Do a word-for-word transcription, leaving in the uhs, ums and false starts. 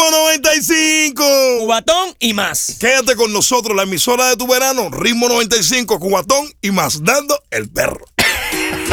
Ritmo noventa y cinco. Cubatón y más. Quédate con nosotros, la emisora de tu verano, Ritmo noventa y cinco, Cubatón y más, dando el perro.